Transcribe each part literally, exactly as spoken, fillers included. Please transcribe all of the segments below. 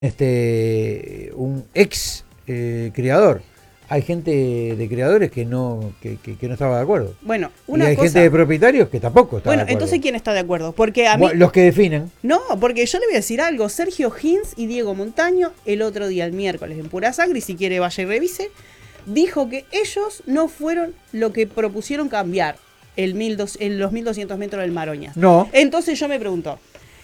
este, un ex eh, criador. Hay gente de creadores que no que, que, que no estaba de acuerdo. Bueno, una y hay cosa... gente de propietarios que tampoco está bueno, de acuerdo. entonces, ¿quién está de acuerdo? Porque a mí... Bueno, los que definen. No, porque yo le voy a decir algo. Sergio Hins y Diego Montaño, el otro día, el miércoles, en Pura Sangre, y si quiere vaya y revise, dijo que ellos no fueron lo que propusieron cambiar el mil dos, en los mil doscientos metros del Maroñas. No. Entonces yo me pregunto,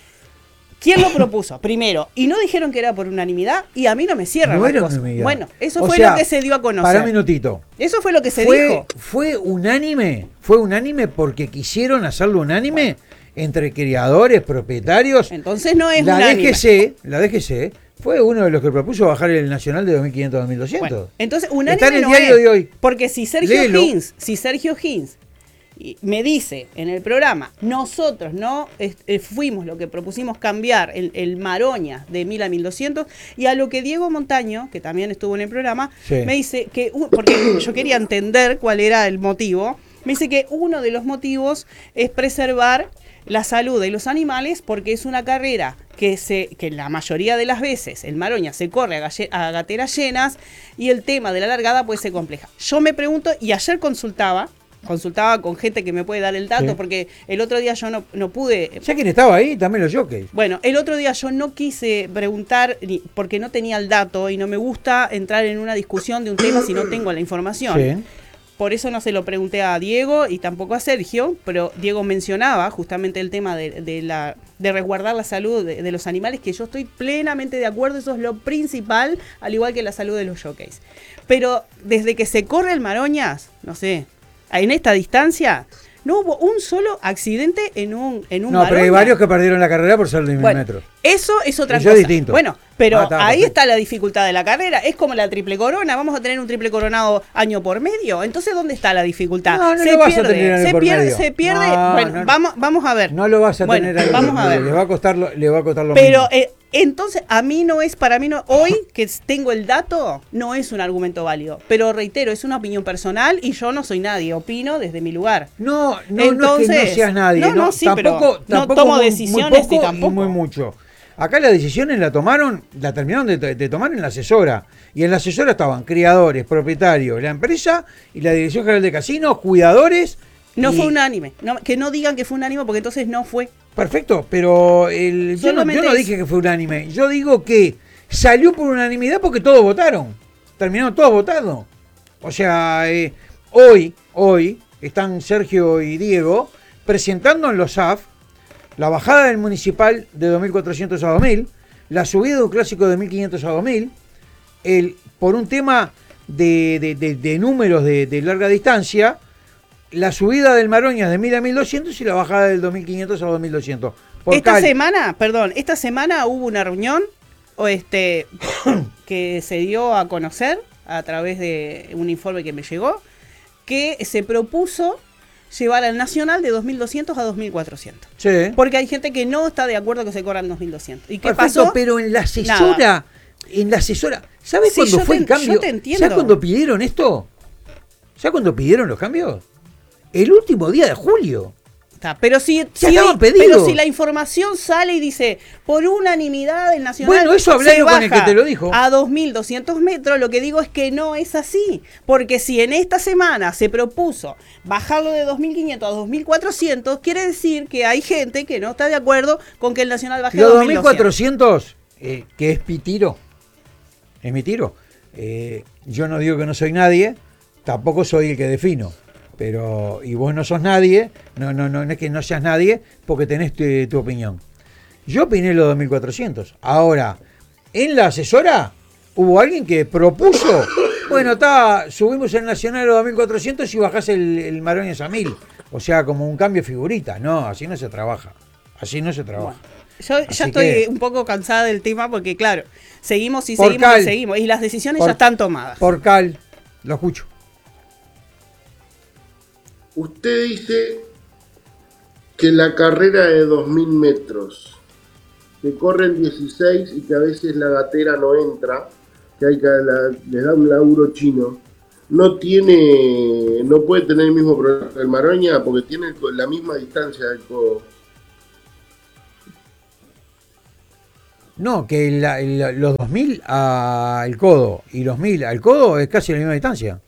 ¿quién lo propuso? Primero, y no dijeron que era por unanimidad, y a mí no me cierran No las era cosas. unanimidad. Bueno, eso O fue sea, lo que se dio a conocer. Para un minutito. Eso fue lo que se fue, dijo. Fue unánime, fue unánime porque quisieron hacerlo unánime entre criadores, propietarios. Entonces no es la unánime. D G C, la D G C fue uno de los que propuso bajar el nacional de dos mil quinientos a dos mil doscientos. Bueno, entonces unánime está en el no diario es, de hoy. porque si Sergio Léelo. Hins, si Sergio Hins me dice en el programa, nosotros no eh, fuimos lo que propusimos cambiar el, el Maroña de mil a mil doscientos, y a lo que Diego Montaño, que también estuvo en el programa, sí. me dice que, porque yo quería entender cuál era el motivo, me dice que uno de los motivos es preservar la salud de los animales, porque es una carrera que se que la mayoría de las veces el Maroña se corre a, galle, a gateras llenas, y el tema de la largada puede ser compleja. Yo me pregunto, y ayer consultaba, consultaba con gente que me puede dar el dato, sí. porque el otro día yo no, no pude... ¿Ya quién estaba ahí? También los jockeys. Bueno, el otro día yo no quise preguntar porque no tenía el dato, y no me gusta entrar en una discusión de un tema si no tengo la información. Sí. Por eso no se lo pregunté a Diego y tampoco a Sergio, pero Diego mencionaba justamente el tema de, de, la, de resguardar la salud de, de los animales, que yo estoy plenamente de acuerdo, eso es lo principal, al igual que la salud de los jockeys. Pero desde que se corre el Maroñas, no sé, en esta distancia, no hubo un solo accidente en un en un No, Maroñas. pero hay varios que perdieron la carrera por ser de mil bueno, metros. Eso es otra Eso cosa. es distinto. Bueno, pero ah, está, ahí perfecto. está la dificultad de la carrera. Es como la triple corona. Vamos a tener un triple coronado año por medio. Entonces, ¿dónde está la dificultad? No, no se lo vas pierde, a tener año se por pierde, medio. se pierde. No, bueno, no, no. vamos, vamos a ver. No lo vas a bueno, tener ahí. vamos a ver. Le va a costar lo, le va a costar lo Pero mismo. eh, entonces, a mí no es, para mí no, hoy que tengo el dato, no es un argumento válido. Pero reitero, es una opinión personal y yo no soy nadie, opino desde mi lugar. No, no, entonces, no es que no seas nadie. No, no, no sí, tampoco, pero tampoco no tomo muy, decisiones muy poco y tampoco. Y muy mucho. Acá las decisiones la tomaron, la terminaron de, de tomar en la asesora. Y en la asesora estaban criadores, propietarios, la empresa y la Dirección General de Casinos, cuidadores. No y... fue unánime. No, que no digan que fue unánime porque entonces no fue. Perfecto, pero el, yo, no, yo no dije que fue unánime. Yo digo que salió por unanimidad porque todos votaron. Terminaron todos votando. O sea, eh, hoy, hoy están Sergio y Diego presentando en los A F la bajada del municipal de dos mil cuatrocientos a dos mil, la subida de un clásico de mil quinientos a dos mil, el, por un tema de, de, de, de números de, de larga distancia, la subida del Maroñas de mil a mil doscientos y la bajada del dos mil quinientos a dos mil doscientos. Por esta cal... semana, perdón, esta semana hubo una reunión o este que se dio a conocer a través de un informe que me llegó, que se propuso llevar al nacional de dos mil doscientos a dos mil cuatrocientos. Sí. Porque hay gente que no está de acuerdo que se corran dos mil doscientos. ¿Y qué Perfecto, pasó? pero en la asesora, Nada. en la asesora, ¿sabes Sí, cuándo yo fue te, el cambio? yo te entiendo. ¿Sabes cuándo pidieron esto? ¿Sabes cuándo pidieron los cambios? El último día de julio. Está, pero si, Ya si, estaban pedidos. pero si la información sale y dice por unanimidad el nacional, Bueno, eso hablé se yo con el baja que te lo dijo. a dos mil doscientos metros, lo que digo es que no es así. Porque si en esta semana se propuso bajarlo de dos mil quinientos a dos mil cuatrocientos, quiere decir que hay gente que no está de acuerdo con que el nacional baje a Los dos dos mil mil cuatrocientos. cuatrocientos, eh, que es mi tiro, es mi tiro. Eh, yo no digo que no soy nadie, tampoco soy el que defino. Pero, y vos no sos nadie, no, no, no, no es que no seas nadie porque tenés tu, tu opinión. Yo opiné los dos mil cuatrocientos. Ahora, en la asesora hubo alguien que propuso, bueno, está, subimos el nacional a los dos mil cuatrocientos y bajás el, el Maroñas a mil. O sea, como un cambio de figurita. No, así no se trabaja. Así no se trabaja. Bueno, yo así ya estoy que, un poco cansada del tema porque, claro, seguimos y por seguimos cal, y seguimos. Y las decisiones por, ya están tomadas. Por cal, lo escucho. Usted dice que la carrera de dos mil metros, que corren dieciséis y que a veces la gatera no entra, que hay que la, les da un laburo chino, no tiene, no puede tener el mismo problema que el Maroña porque tiene la misma distancia del codo. No, que la- la- los dos mil al codo y los mil al codo es casi la misma distancia.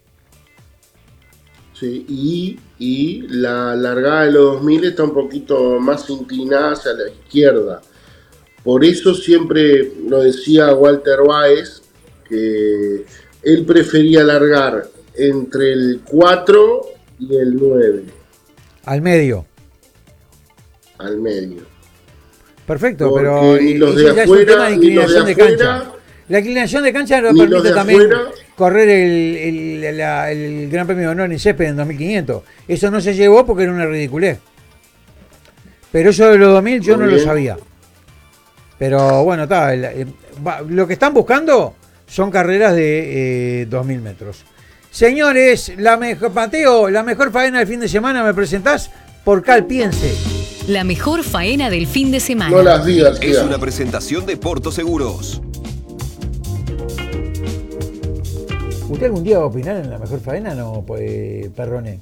Sí, y, y la largada de los dos mil está un poquito más inclinada hacia la izquierda. Por eso siempre lo decía Walter Baez, que él prefería largar entre el cuatro y el nueve, Al medio. al medio. Perfecto, Porque pero ni eh, los ese de ya es un afuera, tema de ni los de inclinación de, afuera, cancha. La inclinación de cancha nos ni los permite de también afuera. correr el, el- la- el Gran Premio de Honor en césped en dos mil quinientos. Eso no se llevó porque era una ridiculez. Pero eso de los dos mil yo Muy no bien. lo sabía. Pero bueno, está. el- eh, va- lo que están buscando son carreras de eh, dos mil metros. Señores, la mejor, Mateo, la mejor faena del fin de semana, ¿me presentás? Por Cal Piense. La mejor faena del fin de semana. No las vi, Es García. una presentación de Porto Seguros. ¿Usted algún día va a opinar en la mejor faena? No, pues, Perrone.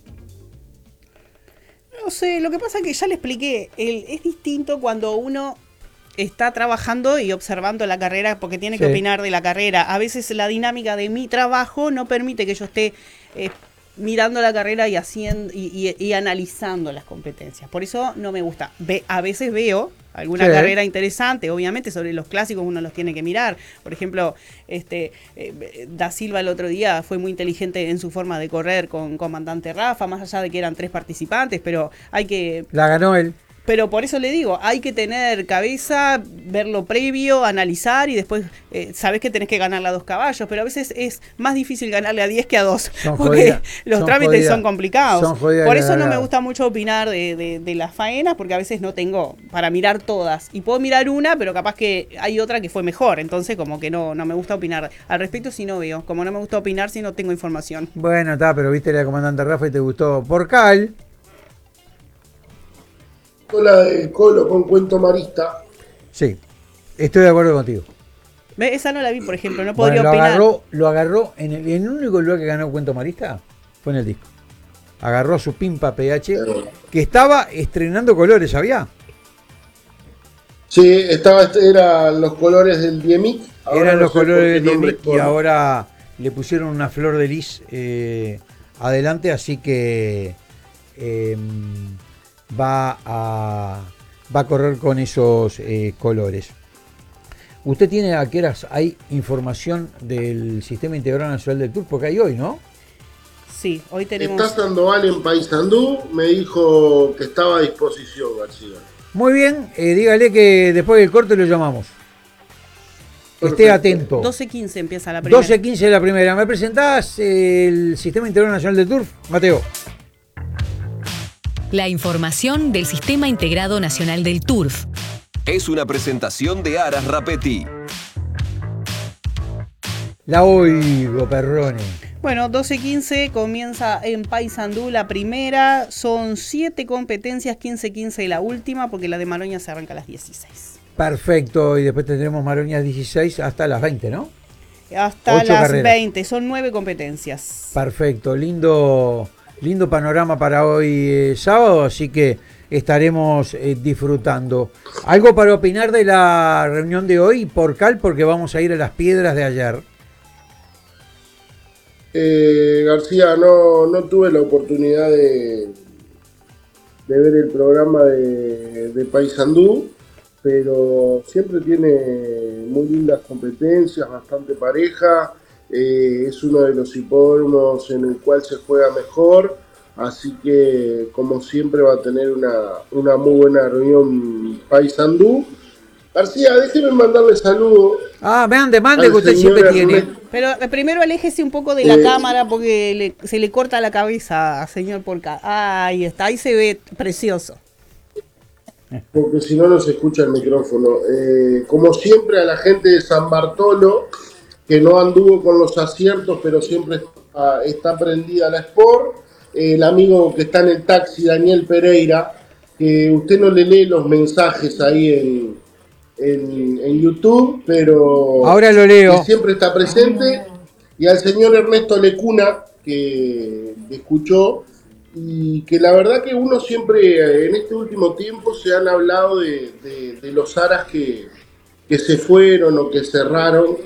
No sé, lo que pasa es que ya le expliqué, el, es distinto cuando uno está trabajando y observando la carrera porque tiene que Sí. opinar de la carrera. A veces la dinámica de mi trabajo no permite que yo esté eh, mirando la carrera y haciendo y, y- y analizando las competencias. Por eso no me gusta. Ve, a veces veo alguna Sí. carrera interesante, obviamente sobre los clásicos uno los tiene que mirar. Por ejemplo, este eh, Da Silva el otro día fue muy inteligente en su forma de correr con Comandante Rafa, más allá de que eran tres participantes, pero hay que La ganó él. pero por eso le digo, hay que tener cabeza, verlo previo, analizar y después eh, sabés que tenés que ganarle a dos caballos, pero a veces es más difícil ganarle a diez que a dos, Son porque jodidas, los son trámites jodidas, son complicados. son jodidas Por las eso no me largadas. gusta mucho opinar de, de, de las faenas, porque a veces no tengo para mirar todas. Y puedo mirar una, pero capaz que hay otra que fue mejor, entonces como que no, no me gusta opinar. Al respecto si no veo, como no me gusta opinar si no tengo información. Bueno, está, pero viste la Comandante Rafa y te gustó. Por Cal. La de Colo con cuento marista. Sí, estoy de acuerdo contigo. Ve, esa no la vi, por ejemplo, no Bueno, podría lo opinar. agarró, lo agarró en el, en el único lugar que ganó Cuento Marista fue en el disco. Agarró su Pimpa P H, que estaba estrenando colores, ¿sabía? Sí, estaba, eran los colores del Diemic. Ahora Eran no los sé por colores qué de nombre Diemic y Colo. ahora le pusieron una flor de lis eh, adelante, así que eh, va a va a correr con esos eh, colores. Usted tiene a qué horas hay información del Sistema Integrado Nacional del Tour, porque hay hoy, ¿no? Sí, hoy tenemos... Está Sandoval en Paysandú, me dijo que estaba a disposición, García. Muy bien, eh, dígale que después del corte lo llamamos. Esté Perfecto. atento. doce quince empieza la primera. doce quince de la primera. ¿Me presentás el Sistema Integrado Nacional del Turf, Mateo? La información del Sistema Integrado Nacional del Turf. Es una presentación de Aras Rapetti. La oigo, Perrone. Bueno, doce quince comienza en Paysandú la primera. Son siete competencias, quince quince la última, porque la de Maroña se arranca a las dieciséis. Perfecto, y después tendremos Maroñas dieciséis hasta las veinte, ¿no? Hasta Ocho las carreras. veinte, son nueve competencias. Perfecto, lindo, lindo panorama para hoy eh, sábado, así que estaremos eh, disfrutando. ¿Algo para opinar de la reunión de hoy por Cal? Porque vamos a ir a las piedras de ayer. Eh, García, no, no tuve la oportunidad de, de ver el programa de, de Paysandú, pero siempre tiene muy lindas competencias, bastante pareja. Eh, es uno de los hipódromos en el cual se juega mejor, así que como siempre va a tener una, una muy buena reunión Paysandú. García, déjeme mandarle saludos. Ah, vean, demande al que usted señor siempre tiene. Ernesto. Pero eh, primero aléjese un poco de la Eh. cámara porque le- se le corta la cabeza, señor Porca. Ahí está, ahí se ve precioso. Porque si no, no se escucha el micrófono. Eh, como siempre, a la gente de San Bartolo, que no anduvo con los aciertos, pero siempre está, está prendida a la Sport. Eh, el amigo que está en el taxi, Daniel Pereira, que usted no le lee los mensajes ahí en, en, en YouTube, pero Ahora lo leo. que siempre está presente. Y al señor Ernesto Lecuna, que, que escuchó. Y que la verdad que uno siempre, en este último tiempo, se han hablado de, de- de los aras que, que se fueron o que cerraron